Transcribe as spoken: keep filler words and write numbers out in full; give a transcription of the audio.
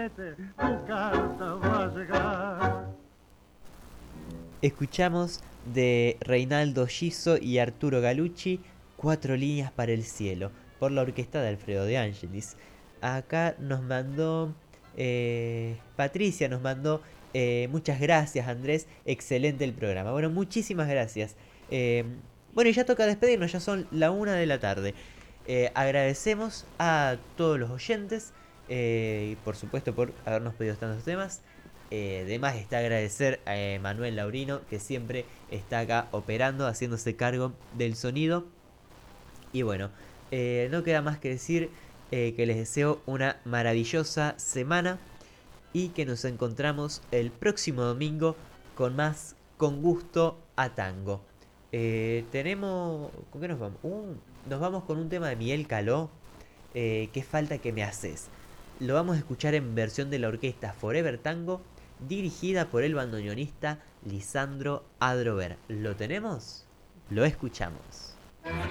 promete, tu carta va a llegar. Escuchamos de Reinaldo Giso y Arturo Galucci, Cuatro líneas para el cielo, por la orquesta de Alfredo de Angelis. Acá nos mandó eh, Patricia, nos mandó eh, muchas gracias Andrés, excelente el programa. Bueno, muchísimas gracias. Eh, bueno, y ya toca despedirnos, ya son la una de la tarde. Eh, agradecemos a todos los oyentes eh, y por supuesto por habernos pedido tantos temas. Eh, además está agradecer a eh, Manuel Laurino, que siempre está acá operando, haciéndose cargo del sonido. Y bueno, eh, no queda más que decir eh, que les deseo una maravillosa semana y que nos encontramos el próximo domingo con más Con Gusto a Tango. Eh, tenemos... ¿Con qué nos vamos? Uh, nos vamos con un tema de Miguel Caló, eh, ¿Qué falta que me haces? Lo vamos a escuchar en versión de la orquesta Forever Tango, dirigida por el bandoneonista Lisandro Adrover. ¿Lo tenemos? Lo escuchamos.